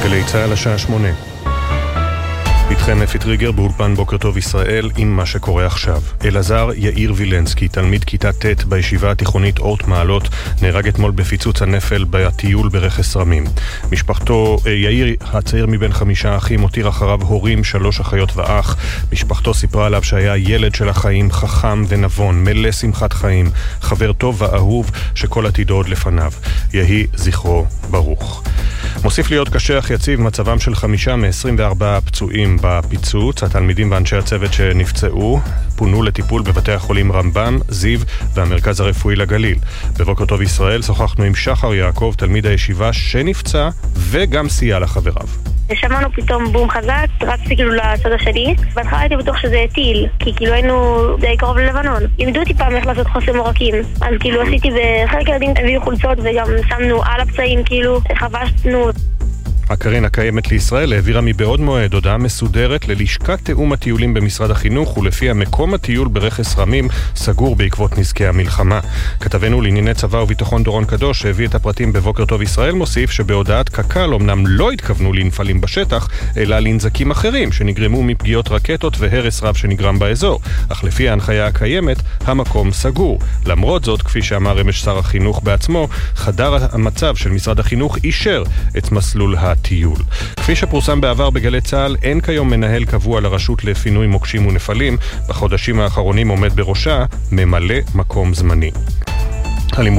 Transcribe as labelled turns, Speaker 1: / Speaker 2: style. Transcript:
Speaker 1: גלי צהל השעה 8. איתכם אפי טריגר באולפן בוקר טוב ישראל עם מה שקורה עכשיו. אלעזר יאיר וילנסקי, תלמיד כיתה ט' בישיבה התיכונית אורט מעלות, נהרג אתמול בפיצוץ הנפל בטיול ברכס רמים. משפחתו, יאיר הצעיר מבין 5 אחים, הותיר אחריו הורים, 3 אחיות ואח. משפחתו סיפרה עליו שהיה ילד של החיים, חכם ונבון, מלא שמחת חיים, חבר טוב ואהוב שכל עתידו עוד לפניו. יהי זכרו ברוך. מוסיף להיות קשה אך יציב מצבם של 5 מ-24 פצועים בפיצוץ. התלמידים ואנשי הצוות שנפצעו פונו לטיפול בבתי החולים רמב"ם, זיו והמרכז הרפואי לגליל. בבוקר טוב ישראל שוחחנו עם שחר יעקב, תלמיד הישיבה שנפצע וגם סייע לחבריו.
Speaker 2: שמענו פתאום בום חזק, רצתי כאילו לצד השני, בהתחלה הייתי בטוח שזה טיל, כי כאילו היינו די קרוב ללבנון. לימדו אותי פעם איך לעשות חוסם עורקים, אז כאילו עשיתי וחלק ילדים הביאו חולצות וגם שמנו על הפצעים, כאילו חבשנו.
Speaker 1: הקרן הקיימת לישראל העבירה מבעוד מועד הודעה מסודרת ללשכת תאום הטיולים במשרד החינוך, ולפיה מקום הטיול ברכס רמים סגור בעקבות נזקי המלחמה. כתבנו לענייני צבא וביטחון דורון קדוש שהביא את הפרטים בבוקר טוב ישראל מוסיף שבהודעת קק"ל אמנם לא התכוונו לנפלים בשטח, אלא לנזקים אחרים שנגרמו מפגיעות רקטות והרס רב שנגרם באזור, אך לפי ההנחיה הקיימת המקום סגור. למרות זאת, כפי שאמר אמש שר החינוך בעצמו, חדר המצב של משרד החינוך אישר את מסלול הטיול. כפי שפורסם בעבר בגלי צהל, אין כיום מנהל קבוע לרשות לפינוי מוקשים ונפלים. בחודשים האחרונים עומד בראשה ממלא מקום זמני.